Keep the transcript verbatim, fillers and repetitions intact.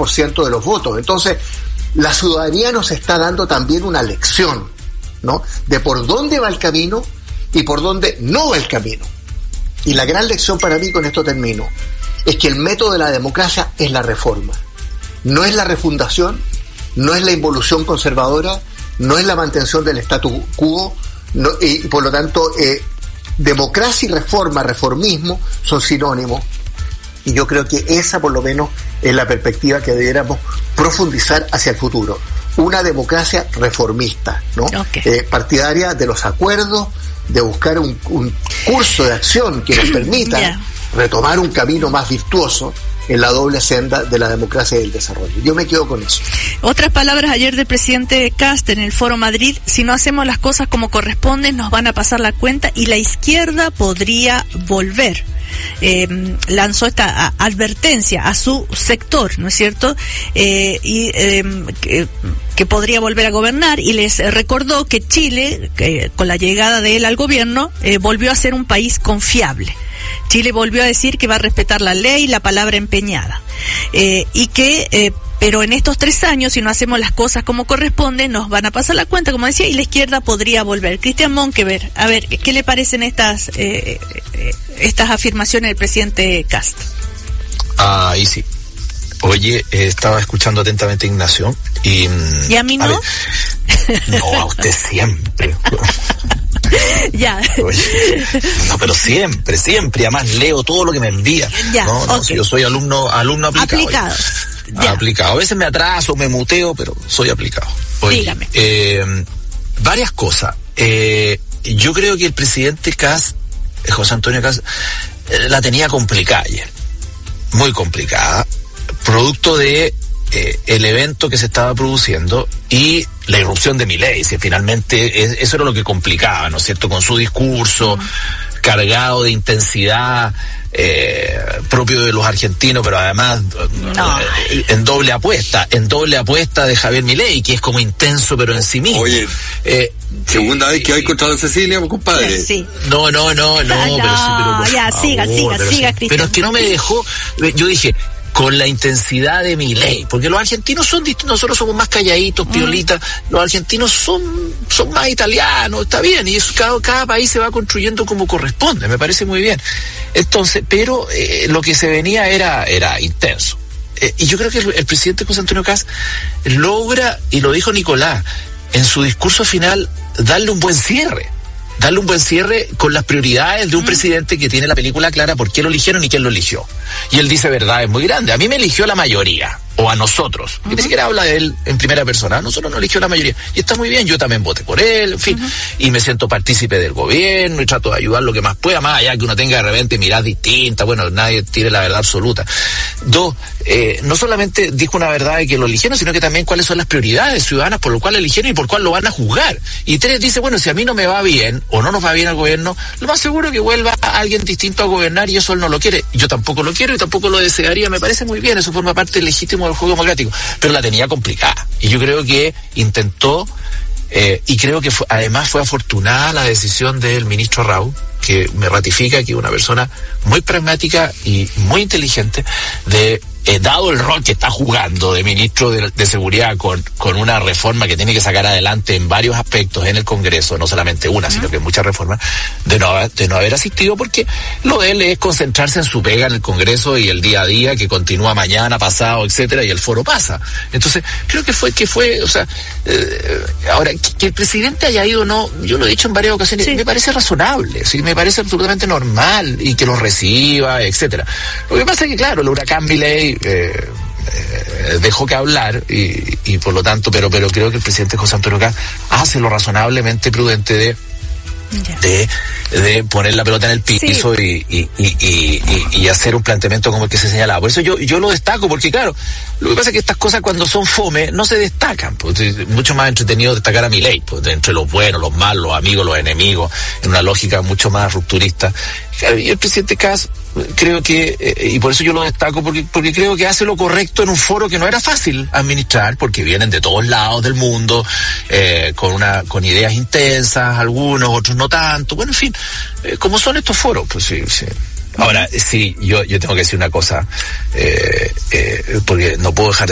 por ciento de los votos. Entonces, la ciudadanía nos está dando también una lección, ¿no?, de por dónde va el camino y por dónde no va el camino. Y la gran lección para mí, con esto termino, es que el método de la democracia es la reforma. No es la refundación, no es la involución conservadora, no es la mantención del statu quo, no, y por lo tanto, eh, democracia y reforma, reformismo, son sinónimos. Y yo creo que esa, por lo menos, es la perspectiva que debiéramos profundizar hacia el futuro. Una democracia reformista, ¿no? Okay. Eh, partidaria de los acuerdos, de buscar un, un curso de acción que nos permita yeah. retomar un camino más virtuoso en la doble senda de la democracia y el desarrollo. Yo me quedo con eso. Otras palabras ayer del presidente Kast en el Foro Madrid: si no hacemos las cosas como corresponden, nos van a pasar la cuenta y la izquierda podría volver. Eh, lanzó esta a, advertencia a su sector, ¿no es cierto? Eh, y eh, que, que podría volver a gobernar, y les recordó que Chile, que con la llegada de él al gobierno, eh, volvió a ser un país confiable. Chile volvió a decir que va a respetar la ley y la palabra empeñada, eh, y que eh, pero en estos tres años, si no hacemos las cosas como corresponde, nos van a pasar la cuenta, como decía, y la izquierda podría volver. Cristian Monkeberg, a ver, ¿qué le parecen estas eh, eh, estas afirmaciones del presidente Kast? Ah, y sí. Oye, eh, estaba escuchando atentamente a Ignacio y... ¿Y a mí no? A ver, no, a usted siempre. Ya. Oye, no, pero siempre, siempre. Además leo todo lo que me envía. Ya, no, no, okay. Si yo soy alumno, alumno aplicado. Aplicado. Ya. Aplicado. A veces me atraso, me muteo, pero soy aplicado. Oye, dígame. Eh, varias cosas. Eh, yo creo que el presidente Kast, José Antonio Kast, eh, la tenía complicada ayer. Muy complicada. Producto de eh, el evento que se estaba produciendo y la irrupción de Milei, si finalmente es, eso era lo que complicaba, ¿no es cierto? Con su discurso uh-huh. cargado de intensidad, eh, propio de los argentinos, pero además no. eh, en doble apuesta, en doble apuesta de Javier Milei, que es como intenso pero en sí mismo. Oye, eh, segunda eh, vez que hay contra Don Cecilia, compadre. Sí. No, no, no, no, no, pero sí, pero por ya, favor, siga, siga, pero siga, sí. Cristian. Pero es que no me dejó, yo dije, con la intensidad de Milei, porque los argentinos son distintos, nosotros somos más calladitos, piolitas, mm. los argentinos son son más italianos, está bien, y eso, cada, cada país se va construyendo como corresponde, me parece muy bien. Entonces, pero eh, lo que se venía era era intenso. Eh, y yo creo que el, el presidente José Antonio Kast logra, y lo dijo Nicolás, en su discurso final, darle un buen cierre. Darle un buen cierre con las prioridades de un mm. presidente que tiene la película clara por qué lo eligieron y quién lo eligió. Y él dice verdades muy grandes. A mí me eligió la mayoría, o a nosotros. Uh-huh. Y ni siquiera habla de él en primera persona. A nosotros nos eligió la mayoría. Y está muy bien, yo también voté por él, en fin. Uh-huh. Y me siento partícipe del gobierno y trato de ayudar lo que más pueda, más allá que uno tenga de repente miradas distintas. Bueno, nadie tiene la verdad absoluta. Dos, eh, no solamente dijo una verdad de que lo eligieron, sino que también cuáles son las prioridades ciudadanas por lo cual eligieron y por cuál lo van a juzgar. Y tres, dice, bueno, si a mí no me va bien, o no nos va bien al gobierno, lo más seguro es que vuelva a alguien distinto a gobernar, y eso él no lo quiere. Yo tampoco lo quiero y tampoco lo desearía. Me parece muy bien, eso forma parte legítimo del juego democrático, pero la tenía complicada, y yo creo que intentó eh, y creo que fue, además fue afortunada la decisión del ministro Raúl, que me ratifica que es una persona muy pragmática y muy inteligente, de eh, dado el rol que está jugando de ministro de, de seguridad con, con una reforma que tiene que sacar adelante en varios aspectos en el Congreso, no solamente una, uh-huh. sino que muchas reformas, de no, de no haber asistido, porque lo de él es concentrarse en su pega en el Congreso y el día a día que continúa mañana, pasado, etcétera, y el foro pasa. Entonces, creo que fue, que fue, o sea, eh, ahora, que, que el presidente haya ido, no, yo lo he dicho en varias ocasiones, sí. me parece razonable, sí, me parece absolutamente normal, y que lo reciba, etcétera. Lo que pasa es que, claro, el huracán Milei Eh, eh, dejó que hablar y, y por lo tanto, pero pero creo que el presidente José Antonio Kast hace lo razonablemente prudente de de, de poner la pelota en el piso sí. y, y, y, y, y hacer un planteamiento como el que se señalaba. Por eso yo, yo lo destaco, porque claro, lo que pasa es que estas cosas cuando son fome no se destacan, pues, es mucho más entretenido destacar a Milei, pues, entre los buenos, los malos, los amigos, los enemigos, en una lógica mucho más rupturista. Y el presidente Kast, creo que, eh, y por eso yo lo destaco, porque porque creo que hace lo correcto en un foro que no era fácil administrar, porque vienen de todos lados del mundo, eh, con una con ideas intensas, algunos, otros no tanto, bueno, en fin, eh, como son estos foros, pues sí, sí. Ahora, sí, yo yo tengo que decir una cosa, eh, eh, porque no puedo dejar de